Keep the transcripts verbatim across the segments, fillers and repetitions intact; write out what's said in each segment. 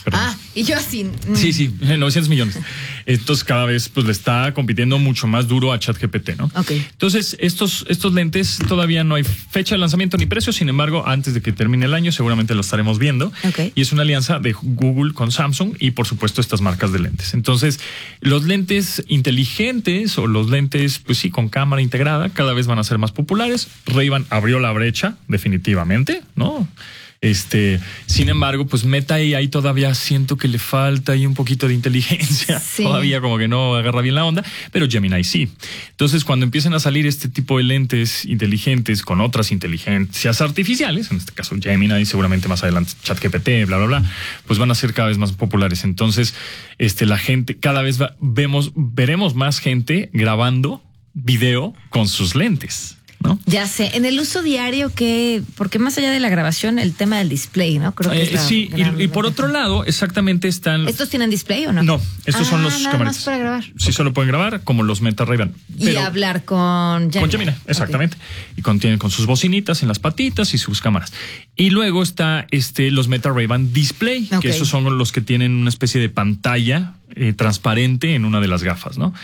perdón. Ah, y yo así. Mm. Sí, sí, novecientos millones. Entonces cada vez pues le está compitiendo mucho más duro a ChatGPT, ¿no? Ok. Entonces estos, estos lentes todavía no hay fecha de lanzamiento ni precio, sin embargo, antes de que termine el año seguramente lo estaremos viendo. Okay. Y es una alianza de Google con Samsung y por supuesto estas marcas de lentes. Entonces los lentes inteligentes o los lentes, pues sí, con cámara integrada, cada vez van a ser más populares. Ray-Ban abrió la brecha definitivamente, ¿no? Este, sin embargo, pues Meta y ahí todavía siento que le falta ahí un poquito de inteligencia. Sí. Todavía como que no agarra bien la onda, pero Gemini sí. Entonces, cuando empiecen a salir este tipo de lentes inteligentes con otras inteligencias artificiales, en este caso Gemini, seguramente más adelante ChatGPT, bla, bla, bla, pues van a ser cada vez más populares. Entonces, este, la gente, cada vez va, vemos, veremos más gente grabando video con sus lentes, ¿no? Ya sé, en el uso diario que, porque más allá de la grabación, el tema del display, ¿no? Creo que eh, es la, sí, gran, y, y por otro lado, exactamente están. ¿Estos tienen display o no? No, estos ah, son los nada camaritas. Más para grabar. Sí, solo pueden grabar, como los Meta Ray-Ban. Y hablar con Gemini. Con Gemini, exactamente. Okay. Y contienen con sus bocinitas en las patitas y sus cámaras. Y luego está este los Meta Ray-Ban Display, okay, que esos son los que tienen una especie de pantalla eh, transparente en una de las gafas, ¿no?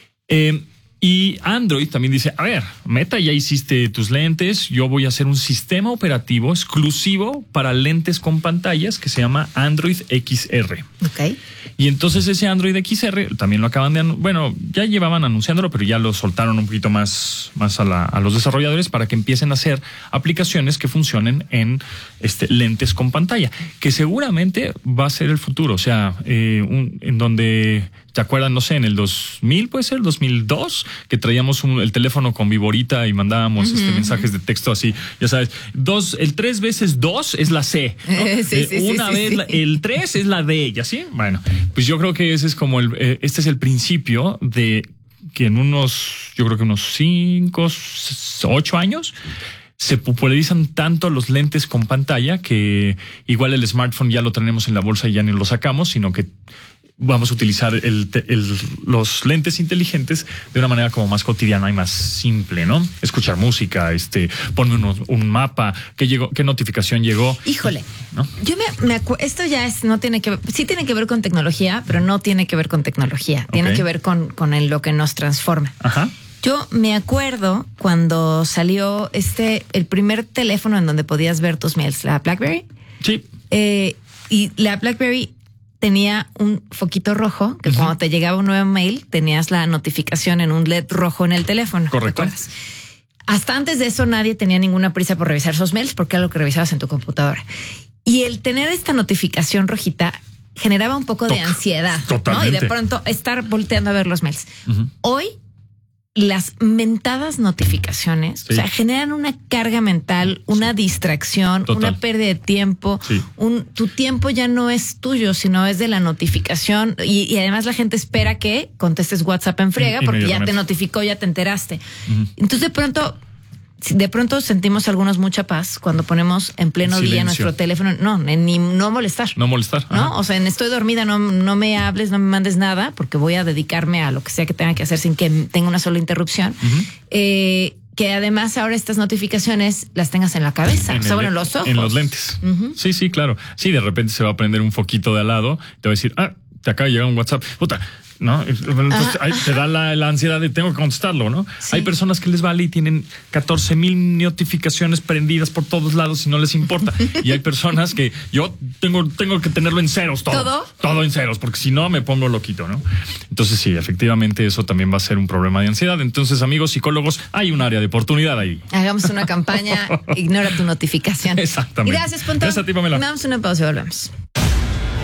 Eh, Y Android también dice, a ver, Meta, ya hiciste tus lentes, yo voy a hacer un sistema operativo exclusivo para lentes con pantallas que se llama Android X R. Ok. Y entonces ese Android X R también lo acaban de, bueno, ya llevaban anunciándolo, pero ya lo soltaron un poquito más, más a, la, a los desarrolladores para que empiecen a hacer aplicaciones que funcionen en este, lentes con pantalla, que seguramente va a ser el futuro. O sea, eh, un, en donde, ¿te acuerdan? No sé, en el dos mil, puede ser, dos mil dos, que traíamos un, el teléfono con viborita y mandábamos uh-huh. este, mensajes de texto así, ya sabes, dos, el tres veces dos es la C, ¿no? Eh, sí, eh, sí, una sí, vez sí. La, el tres es la D, ¿y así? Bueno, pues yo creo que ese es como el, eh, este es el principio de que en unos, yo creo que unos cinco, ocho años se popularizan tanto los lentes con pantalla que igual el smartphone ya lo tenemos en la bolsa y ya ni lo sacamos, sino que vamos a utilizar el, el, los lentes inteligentes de una manera como más cotidiana y más simple, ¿no? Escuchar música, este, ponme uno, un mapa, qué llegó, qué notificación llegó. Híjole, ¿no? Yo me, me acuerdo, esto ya es, no tiene que ver, sí tiene que ver con tecnología, pero no tiene que ver con tecnología, okay. Tiene que ver con, con el, lo que nos transforma. Ajá. Yo me acuerdo cuando salió este, el primer teléfono en donde podías ver tus mails, la BlackBerry. Sí. Eh, y la BlackBerry tenía un foquito rojo que uh-huh. cuando te llegaba un nuevo mail tenías la notificación en un L E D rojo en el teléfono. Correcto. Hasta antes de eso nadie tenía ninguna prisa por revisar esos mails porque era lo que revisabas en tu computadora. Y el tener esta notificación rojita generaba un poco de ansiedad. Totalmente. ¿no? Y de pronto estar volteando a ver los mails. Uh-huh. Hoy las mentadas notificaciones, sí. o sea, generan una carga mental, una sí. distracción, Total. una pérdida de tiempo. Sí. Un, tu tiempo ya no es tuyo, sino es de la notificación. Y, y además la gente espera que contestes WhatsApp en friega porque ya te notificó, ya te enteraste. Uh-huh. Entonces, de pronto, de pronto sentimos algunos mucha paz cuando ponemos en pleno Silencio. día nuestro teléfono. No, ni no molestar. No molestar. ¿no? Ajá. O sea, en estoy dormida, no, no me hables, no me mandes nada, porque voy a dedicarme a lo que sea que tenga que hacer sin que tenga una sola interrupción. Uh-huh. Eh, que además ahora estas notificaciones las tengas en la cabeza, en o sea, bueno, en los ojos. En los lentes. Uh-huh. Sí, sí, claro. Sí, de repente se va a prender un foquito de al lado, te va a decir, ah, te acaba de llegar un WhatsApp. Puta, ¿no? Entonces ah, te da la, la ansiedad de tengo que contestarlo, ¿no? Sí. Hay personas que les vale y tienen catorce mil notificaciones prendidas por todos lados y no les importa. Y hay personas que yo tengo, tengo que tenerlo en ceros todo. ¿Todo? Todo en ceros, porque si no me pongo loquito, ¿no? Entonces sí, efectivamente eso también va a ser un problema de ansiedad. Entonces, amigos psicólogos, hay un área de oportunidad ahí. Hagamos una campaña, ignora tu notificación. Exactamente. Gracias, Ponto. Gracias a ti, Pamela. Damos una pausa y volvemos.